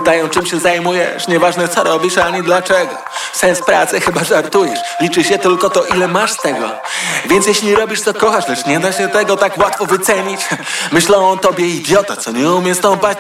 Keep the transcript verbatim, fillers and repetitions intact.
Pytają, czym się zajmujesz, nieważne co robisz ani dlaczego. Sens pracy, chyba żartujesz, liczy się tylko to, ile masz z tego. Więc jeśli robisz co kochasz, lecz nie da się tego tak łatwo wycenić, myślą o tobie idiota, co nie umie stąpać